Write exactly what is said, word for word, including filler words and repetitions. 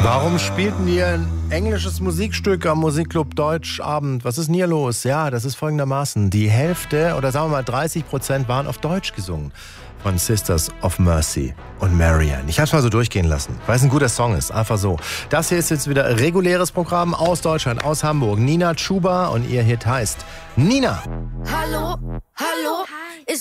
Warum spielten wir ein englisches Musikstück am Musikclub Deutschabend? Was ist denn hier los? Ja, das ist folgendermaßen. Die Hälfte oder sagen wir mal dreißig Prozent waren auf Deutsch gesungen. Von Sisters of Mercy und Marianne. Ich habe es mal so durchgehen lassen, weil es ein guter Song ist. Einfach so. Das hier ist jetzt wieder reguläres Programm aus Deutschland, aus Hamburg. Nina Chuba und ihr Hit heißt Nina. Hallo, hallo.